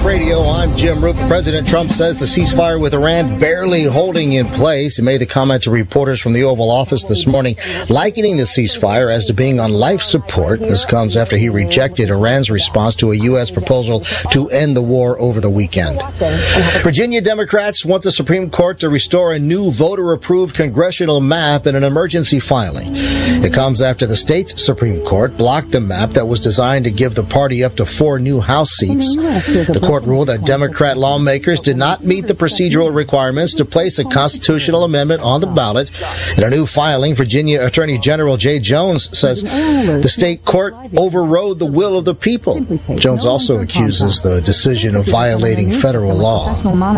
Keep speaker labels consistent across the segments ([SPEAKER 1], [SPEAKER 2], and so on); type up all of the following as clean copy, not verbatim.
[SPEAKER 1] Radio, I'm Jim Roop. President Trump says the ceasefire with Iran barely holding in place. He made the comment to reporters from the Oval Office this morning, likening the ceasefire as to being on life support. This comes after he rejected Iran's response to a U.S. proposal to end the war over the weekend. Virginia Democrats want the Supreme Court to restore a new voter-approved congressional map in an emergency filing. It comes after the state's Supreme Court blocked the map that was designed to give the party up to 4 new House seats. The court ruled that Democrat lawmakers did not meet the procedural requirements to place a constitutional amendment on the ballot. In a new filing, Virginia Attorney General Jay Jones says the state court overrode the will of the people. Jones also accuses the decision of violating federal law.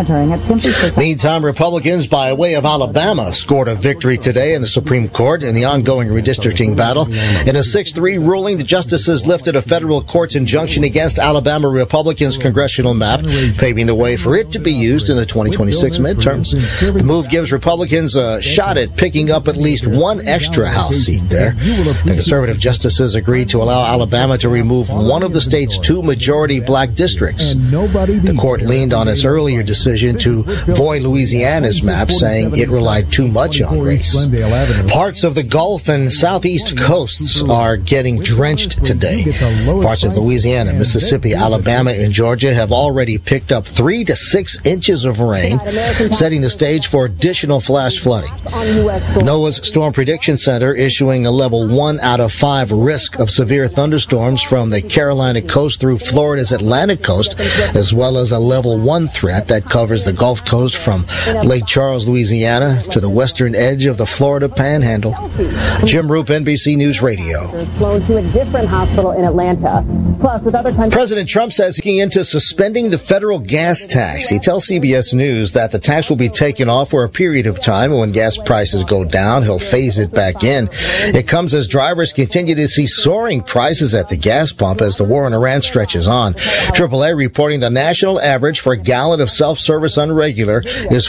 [SPEAKER 1] Meantime, Republicans, by way of Alabama, scored a victory today in the Supreme Court in the ongoing redistricting battle. In a 6-3 ruling, the justices lifted a federal court's injunction against Alabama Republicans' congressional map, paving the way for it to be used in the 2026 midterms. The move gives Republicans a shot at picking up at least one extra House seat there. The conservative justices agreed to allow Alabama to remove one of the state's 2 majority black districts. The court leaned on its earlier decision to void Louisiana's map, saying it relied too much on race. Parts of the Gulf and southeast coasts are getting drenched today. Parts of Louisiana, Mississippi, Alabama, and Georgia have already picked up 3 to 6 inches of rain, setting the stage for additional flash flooding. NOAA's Storm Prediction Center issuing a level 1 out of 5 risk of severe thunderstorms from the Carolina coast through Florida's Atlantic coast, as well as a level 1 threat that covers the Gulf Coast from Lake Charles, Louisiana, to the western edge of the Florida Panhandle. Jim Roop, NBC News Radio.
[SPEAKER 2] Flown to a different hospital in Atlanta. Plus, with other countries.
[SPEAKER 1] President Trump says he's into suspending the federal gas tax. He tells CBS News that the tax will be taken off for a period of time, and when gas prices go down, he'll phase it back in. It comes as drivers continue to see soaring prices at the gas pump as the war in Iran stretches on. AAA reporting the national average for a gallon of self-service unregular is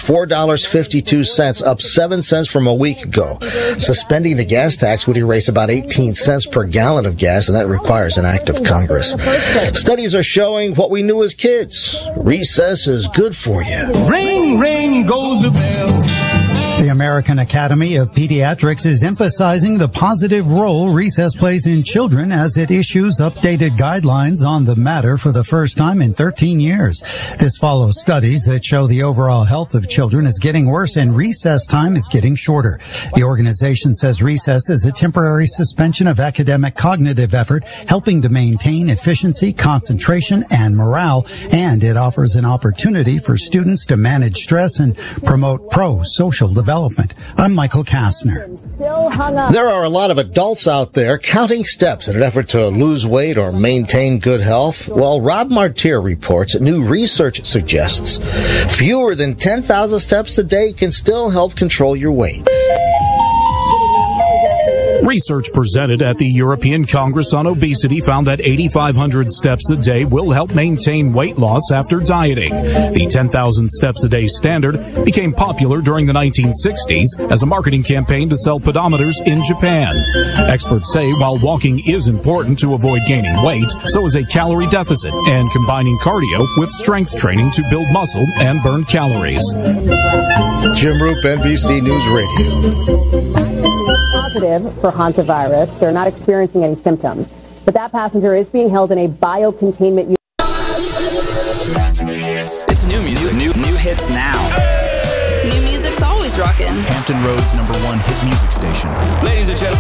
[SPEAKER 1] $4.52, up 7 cents from a week ago. Suspending the gas tax would erase about 18 cents per gallon of gas, and that requires an act of Congress. Studies are showing what we knew as kids. Recess is good for you.
[SPEAKER 3] Ring, ring goes the bell.
[SPEAKER 4] The American Academy of Pediatrics is emphasizing the positive role recess plays in children as it issues updated guidelines on the matter for the first time in 13 years. This follows studies that show the overall health of children is getting worse and recess time is getting shorter. The organization says recess is a temporary suspension of academic cognitive effort, helping to maintain efficiency, concentration, and morale, and it offers an opportunity for students to manage stress and promote pro-social development. I'm Michael Kastner.
[SPEAKER 1] There are a lot of adults out there counting steps in an effort to lose weight or maintain good health. Well, Rob Martir reports that new research suggests fewer than 10,000 steps a day can still help control your weight.
[SPEAKER 5] Research presented at the European Congress on Obesity found that 8,500 steps a day will help maintain weight loss after dieting. The 10,000 steps a day standard became popular during the 1960s as a marketing campaign to sell pedometers in Japan. Experts say while walking is important to avoid gaining weight, so is a calorie deficit and combining cardio with strength training to build muscle and burn calories.
[SPEAKER 1] Jim Roop, NBC News Radio.
[SPEAKER 2] Positive for hantavirus. They're not experiencing any symptoms. But that passenger is being held in a biocontainment unit.
[SPEAKER 6] It's new music. New hits now.
[SPEAKER 7] New music's always rocking.
[SPEAKER 6] Hampton Roads #1 hit music station. Ladies and gentlemen.